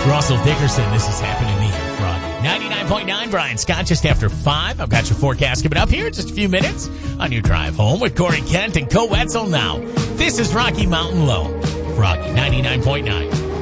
Russell Dickerson, this is happening to me, Froggy. 99.9, Brian Scott, just after 5. I've got your forecast coming up here in just a few minutes on your drive home with Corey Kent and Co Wetzel now. This is Rocky Mountain Low. Froggy, 99.9.